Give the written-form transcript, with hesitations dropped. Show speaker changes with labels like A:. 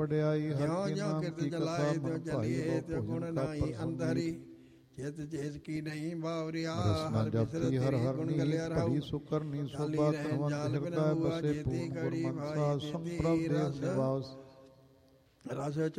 A: ਵਡਿਆਈ ਹਰ ਕੀ
B: ਜਿਉ
A: ਨਾਮ
B: ਕਿਰਤ
A: ਕੀ
B: ਚਲਾਏ
A: ਕਥਾ
B: ਤਿਉ
A: ਮਨ ਭਾਈ
B: ਚਲੀਏ
A: ਬਹੁ
B: ਤਿਉ ਗੁਣ
A: ਭੋਜਨ ਕਾ
B: ਨਾਹੀ ਅੰਤਰੀ
A: ਪ੍ਰਸੰਗੀ
B: ਚਿਤ ਚੇਤ ਕੀ ਨਹੀਂ ਬਾਵਰਿਆ
A: ਰਸਨਾ
B: ਹਰ ਬਿਸਰ
A: ਜਪਤੀ ਹਰ
B: ਤੇਰੀ
A: ਹਰ
B: ਗੁਣ
A: ਨੀਤ
B: ਗਲਿਆ ਰਹੂ
A: ਭਰੀ ਸੁਕਰਨੀ
B: ਚਾਲੀ
A: ਸੋਭਾ
B: ਰਹਿਣ
A: ਧਨਵੰਤ
B: ਜਾਲ ਬਿਨ
A: ਹਿਰਦੈ
B: ਹੁਆ
A: ਬਸੇ
B: ਜੇਤੀ
A: ਪੂਰਨ
B: ਕੜੀ
A: ਗੁਰਮਤਿ
B: ਭਾਈ
A: ਸਾਧ
B: ਤੇਤੀ
A: ਸੰਪ੍ਰਭ ਦੇਹ
B: ਰਸ
A: ਨਿਵਾਸ
B: ਰਸ